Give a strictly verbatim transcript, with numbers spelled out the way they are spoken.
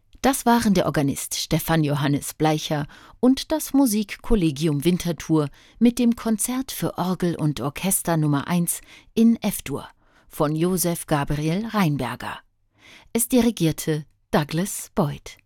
Das waren der Organist Stefan Johannes Bleicher und das Musikkollegium Winterthur mit dem Konzert für Orgel und Orchester Nummer eins in F-Dur von Joseph Gabriel Rheinberger. Es dirigierte Douglas Boyd.